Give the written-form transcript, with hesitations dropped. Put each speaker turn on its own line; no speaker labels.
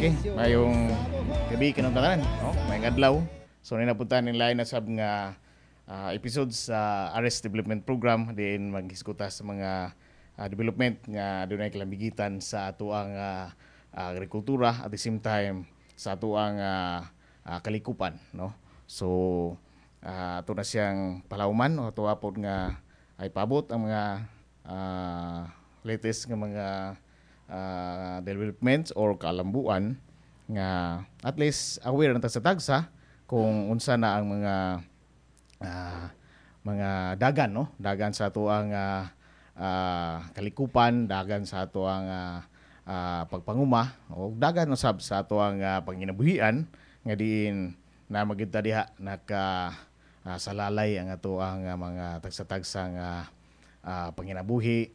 Okay, mayong gabi kinong tanan, no? May adlaw. So ninapuntahan nila na sab nga episodes sa Arrest Development Program din maghisguta sa mga development nga adunay kalambigitan sa atuang agrikultura at the same time sa atuang kalikupan, no? So ato na siyang palawman o ato apod nga ay pabot ang mga latest nga mga developments or kalambuan nga at least aware na ta sa tagsa kung unsa na ang mga dagan, no, dagan sa ato ang kalikupan, dagan sa ato ang pagpanguma o dagan usab sa ato ang panginabuhian nga diin na magita diha naka salalay ang ato ang mga tagsa-tagsa nga panginabuhi